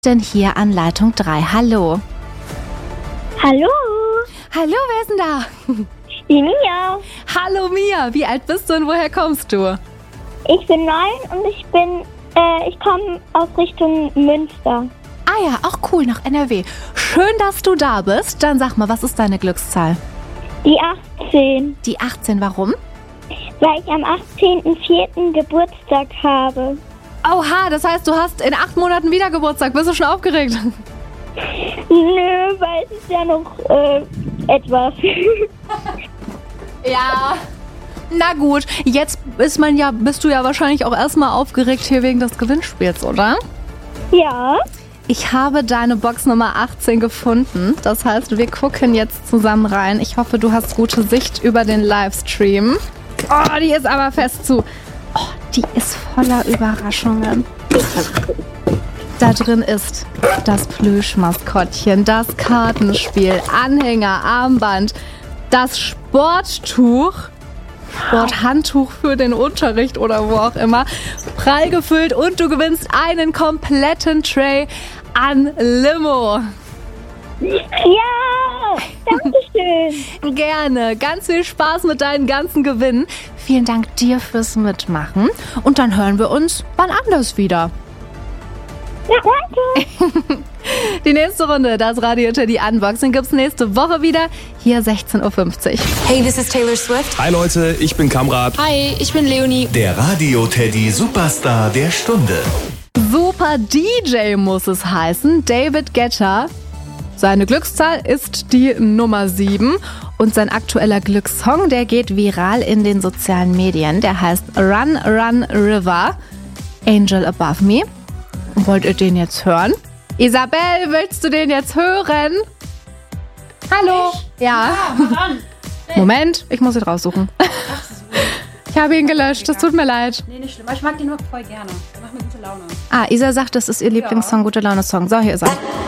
Denn hier an Leitung 3. Hallo. Hallo, Hallo, wer ist denn da? die Mia. Hallo Mia, wie alt bist du und woher kommst du? Ich bin 9 und ich komme aus Richtung Münster. Ah ja, auch cool, nach NRW. Schön, dass du da bist. Dann sag mal, was ist deine Glückszahl? Die 18, Die 18, warum? weil ich am 18.04. Geburtstag habe. Oha, das heißt, du hast in 8 Monaten wieder Geburtstag. Bist du schon aufgeregt? Nö, weil es ist ja noch etwas. Ja. Na gut, jetzt bist du ja wahrscheinlich auch erstmal aufgeregt hier wegen des Gewinnspiels, oder? Ja, Ich habe deine Box Nummer 18 gefunden. Das heißt, wir gucken jetzt zusammen rein. Ich hoffe, du hast gute Sicht über den Livestream. Oh, die ist aber fest zu. Oh, die ist voller Überraschungen. Da drin ist das Plüschmaskottchen, das Kartenspiel, Anhänger, Armband, das Sporthandtuch für den Unterricht oder wo auch immer, prall gefüllt und du gewinnst einen kompletten Tray an Limo. ja, danke schön. Gerne. Ganz viel Spaß mit deinen ganzen Gewinnen. Vielen Dank dir fürs Mitmachen. Und dann hören wir uns wann anders wieder. Ja, danke. Die nächste Runde, das Radio Teddy Unboxing, gibt's nächste Woche wieder. Hier 16.50 Uhr. Hey, this is Taylor Swift. Hi Leute, ich bin Kamrat. Hi, ich bin Leonie. Der Radio Teddy Superstar der Stunde. Super DJ muss es heißen. David Guetta. Seine Glückszahl ist die Nummer 7 und sein aktueller Glückssong, der geht viral in den sozialen Medien. Der heißt Run, Run, River, Angel Above Me. Wollt ihr den jetzt hören? Isabel, willst du den jetzt hören? Hallo? Ja. Moment, ich muss ihn raussuchen. Ich habe ihn gelöscht, das tut mir leid. Nee, nicht schlimm. Aber ich mag den nur voll gerne. Der macht mir gute Laune. Ah, Isa sagt, das ist ihr Lieblingssong, gute Laune-Song. So, hier ist er.